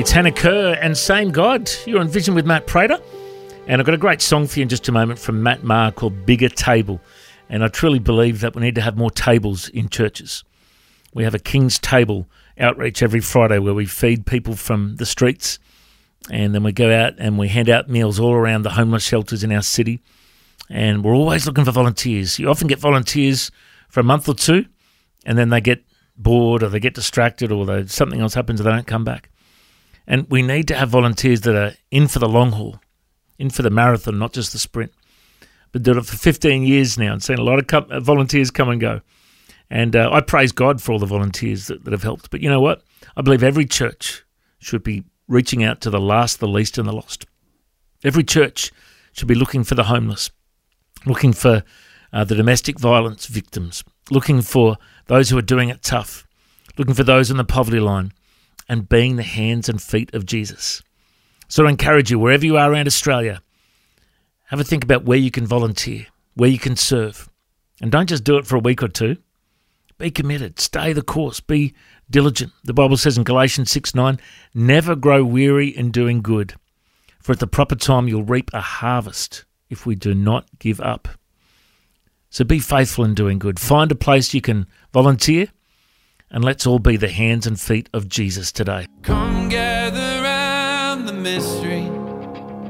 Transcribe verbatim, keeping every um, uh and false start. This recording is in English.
It's Hannah Kerr and Same God. You're on Vision with Matt Prater. And I've got a great song for you in just a moment from Matt Maher called Bigger Table. And I truly believe that we need to have more tables in churches. We have a King's Table outreach every Friday where we feed people from the streets. And then we go out and we hand out meals all around the homeless shelters in our city. And we're always looking for volunteers. You often get volunteers for a month or two, and then they get bored or they get distracted or they, something else happens and they don't come back. And we need to have volunteers that are in for the long haul, in for the marathon, not just the sprint. Been doing it for fifteen years now and seen a lot of co- volunteers come and go. And uh, I praise God for all the volunteers that, that have helped. But you know what? I believe every church should be reaching out to the last, the least, and the lost. Every church should be looking for the homeless, looking for uh, the domestic violence victims, looking for those who are doing it tough, looking for those on the poverty line, and being the hands and feet of Jesus. So I encourage you, wherever you are around Australia, have a think about where you can volunteer, where you can serve. And don't just do it for a week or two. Be committed. Stay the course. Be diligent. The Bible says in Galatians six nine, never grow weary in doing good, for at the proper time you'll reap a harvest if we do not give up. So be faithful in doing good. Find a place you can volunteer, and let's all be the hands and feet of Jesus today. Come gather round the mystery